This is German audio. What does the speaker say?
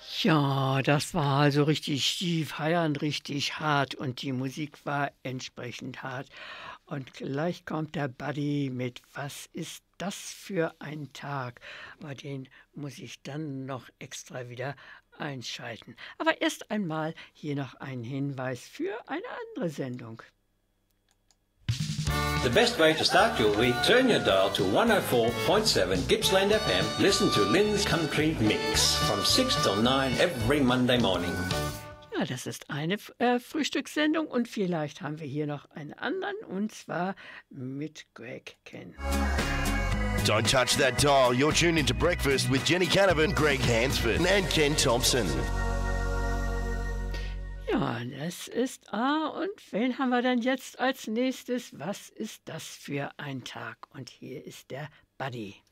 Ja, das war also richtig, die feiern richtig hart und die Musik war entsprechend hart. Und gleich kommt der Buddy mit „Was ist das für ein Tag?“ Aber den muss ich dann noch extra wieder einschalten. Aber erst einmal hier noch ein Hinweis für eine andere Sendung. The best way to start your week, turn your dial to 104.7 Gippsland FM. Listen to Lynn's Country Mix from 6 till 9 every Monday morning. Ja, das ist eine Frühstückssendung und vielleicht haben wir hier noch einen anderen und zwar mit Greg Ken. Don't touch that dial. You're tuned into Breakfast with Jenny Canavan, Greg Hansford and Ken Thompson. Ja, das ist und wen haben wir denn jetzt als nächstes? Was ist das für ein Tag? Und hier ist der Buddy.